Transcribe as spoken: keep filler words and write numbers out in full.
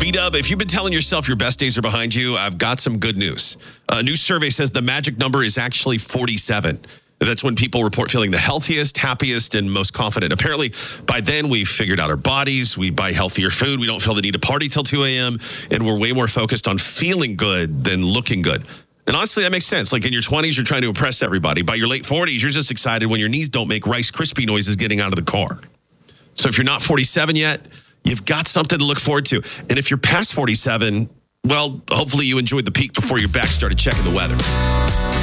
B-Dub, if you've been telling yourself your best days are behind you, I've got some good news. A new survey says the magic number is actually forty-seven. That's when people report feeling the healthiest, happiest, and most confident. Apparently, by then, we've figured out our bodies. We buy healthier food. We don't feel the need to party till two a.m. And we're way more focused on feeling good than looking good. And honestly, that makes sense. Like in your twenties, you're trying to impress everybody. By your late forties, you're just excited when your knees don't make Rice Krispie noises getting out of the car. So if you're not forty-seven yet, you've got something to look forward to. And if you're past forty-seven, well, hopefully you enjoyed the peak before your back started checking the weather.